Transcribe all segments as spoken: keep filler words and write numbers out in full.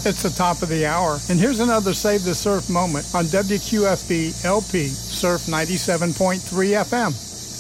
It's the top of the hour, and here's another Save the Surf moment on W Q F B L P Surf ninety-seven point three F M.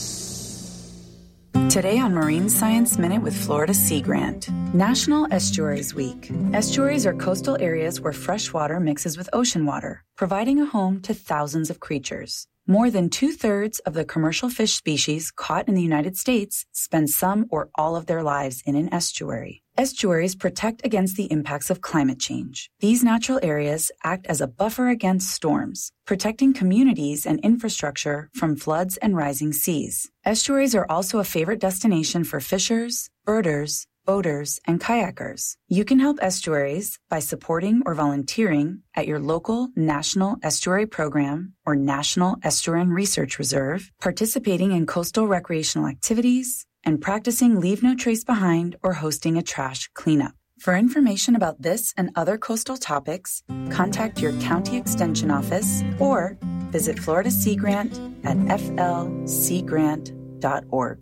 Today on Marine Science Minute with Florida Sea Grant, National Estuaries Week. Estuaries are coastal areas where fresh water mixes with ocean water, providing a home to thousands of creatures. More than two-thirds of the commercial fish species caught in the United States spend some or all of their lives in an estuary. Estuaries protect against the impacts of climate change. These natural areas act as a buffer against storms, protecting communities and infrastructure from floods and rising seas. Estuaries are also a favorite destination for fishers, birders, boaters, and kayakers. You can help estuaries by supporting or volunteering at your local National Estuary Program or National Estuarine Research Reserve, participating in coastal recreational activities, and practicing Leave No Trace Behind or hosting a trash cleanup. For information about this and other coastal topics, contact your county extension office or visit Florida Sea Grant at f l sea grant dot org.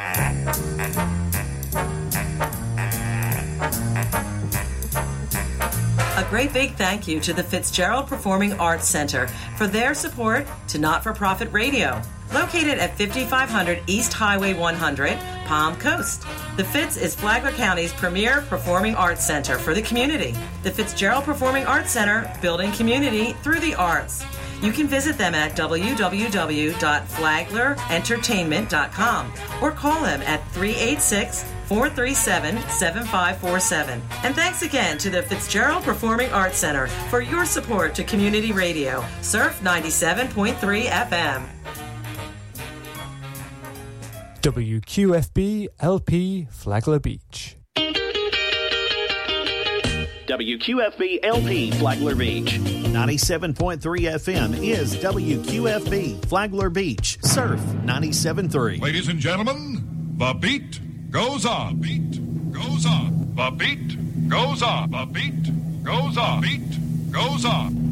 A great big thank you to the Fitzgerald Performing Arts Center for their support to Not-for-Profit Radio, located at fifty-five hundred East Highway one hundred, Palm Coast. The Fitz is Flagler County's premier performing arts center for the community. The Fitzgerald Performing Arts Center, building community through the arts. You can visit them at w w w dot flagler entertainment dot com or call them at three eight six, four three seven, seven five four seven. And thanks again to the Fitzgerald Performing Arts Center for your support to community radio, Surf ninety-seven point three F M. W Q F B L P Flagler Beach. W Q F B L P Flagler Beach. ninety-seven point three F M is W Q F B Flagler Beach. Surf ninety-seven point three. Ladies and gentlemen, the beat goes on. Beat goes on. The beat goes on. The beat goes on. Beat goes on.